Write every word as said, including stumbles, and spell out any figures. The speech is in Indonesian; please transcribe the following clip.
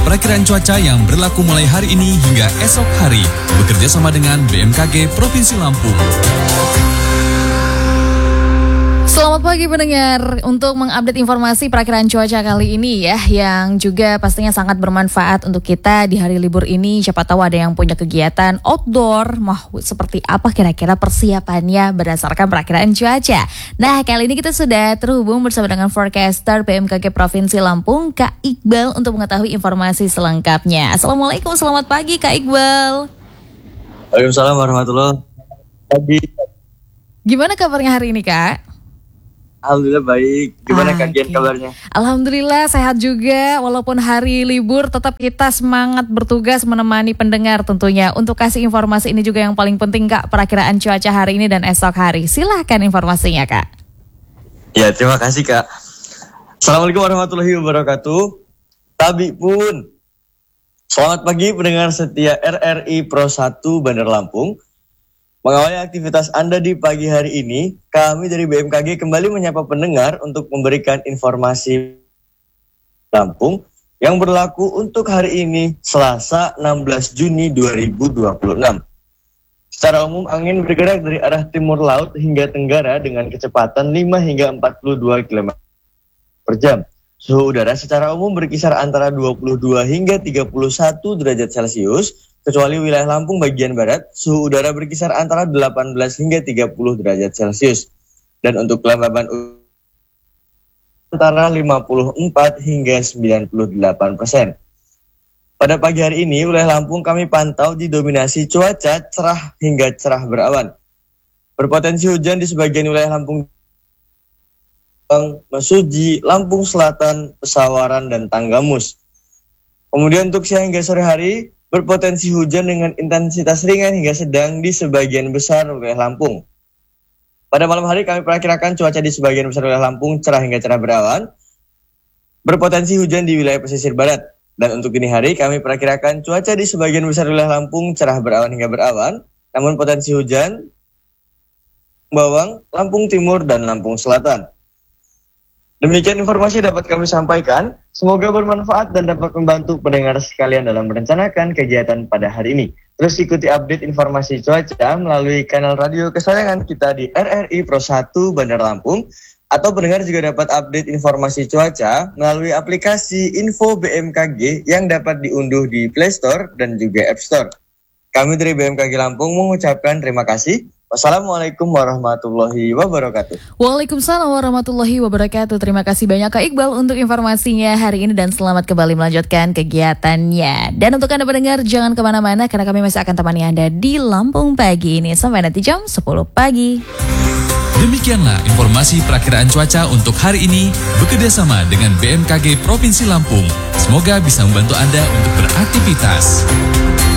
perakiraan cuaca yang berlaku mulai hari ini hingga esok hari. Bekerja sama dengan B M K G Provinsi Lampung. Selamat pagi pendengar, untuk mengupdate informasi perakiraan cuaca kali ini ya, yang juga pastinya sangat bermanfaat untuk kita di hari libur ini. Siapa tahu ada yang punya kegiatan outdoor, mau seperti apa kira-kira persiapannya berdasarkan perakiraan cuaca. Nah, kali ini kita sudah terhubung bersama dengan forecaster B M K G Provinsi Lampung, Kak Iqbal, untuk mengetahui informasi selengkapnya. Assalamualaikum, selamat pagi Kak Iqbal. Waalaikumsalam warahmatullahi wabarakatuh. Gimana kabarnya hari ini Kak? Alhamdulillah baik. Gimana ah, kajian okay. kabarnya? Alhamdulillah sehat juga. Walaupun hari libur, tetap kita semangat bertugas menemani pendengar tentunya. Untuk kasih informasi ini juga yang paling penting Kak, perakiraan cuaca hari ini dan esok hari. Silahkan informasinya Kak. Ya, terima kasih Kak. Assalamualaikum warahmatullahi wabarakatuh. Tabi pun. Selamat pagi pendengar setia R R I Pro satu Bandar Lampung. Mengawali aktivitas Anda di pagi hari ini, kami dari B M K G kembali menyapa pendengar untuk memberikan informasi Lampung yang berlaku untuk hari ini, Selasa enam belas Juni dua ribu dua puluh enam. Secara umum, angin bergerak dari arah timur laut hingga tenggara dengan kecepatan lima hingga empat puluh dua kilometer per jam. Suhu udara secara umum berkisar antara dua puluh dua hingga tiga puluh satu derajat Celcius. Kecuali wilayah Lampung bagian barat, suhu udara berkisar antara delapan belas hingga tiga puluh derajat Celcius. Dan untuk kelembaban antara lima puluh empat hingga sembilan puluh delapan persen. Pada pagi hari ini, wilayah Lampung kami pantau didominasi cuaca cerah hingga cerah berawan. Berpotensi hujan di sebagian wilayah Lampung, Mesuji, Lampung Selatan, Pesawaran, dan Tanggamus. Kemudian untuk siang hingga sore hari, berpotensi hujan dengan intensitas ringan hingga sedang di sebagian besar wilayah Lampung. Pada malam hari kami perkirakan cuaca di sebagian besar wilayah Lampung cerah hingga cerah berawan. Berpotensi hujan di wilayah pesisir barat. Dan untuk dini hari kami perkirakan cuaca di sebagian besar wilayah Lampung cerah berawan hingga berawan. Namun potensi hujan Bawang, Lampung Timur, dan Lampung Selatan. Demikian informasi dapat kami sampaikan. Semoga bermanfaat dan dapat membantu pendengar sekalian dalam merencanakan kegiatan pada hari ini. Terus ikuti update informasi cuaca melalui kanal radio kesayangan kita di R R I Pro satu Bandar Lampung. Atau pendengar juga dapat update informasi cuaca melalui aplikasi Info B M K G yang dapat diunduh di Play Store dan juga App Store. Kami dari B M K G Lampung mengucapkan terima kasih. Wassalamualaikum warahmatullahi wabarakatuh. Waalaikumsalam warahmatullahi wabarakatuh. Terima kasih banyak Kak Iqbal untuk informasinya hari ini dan selamat kembali melanjutkan kegiatannya. Dan untuk Anda pendengar jangan kemana-mana karena kami masih akan temani Anda di Lampung Pagi ini sampai nanti jam sepuluh pagi. Demikianlah informasi perakiraan cuaca untuk hari ini bekerjasama dengan B M K G Provinsi Lampung. Semoga bisa membantu Anda untuk beraktivitas.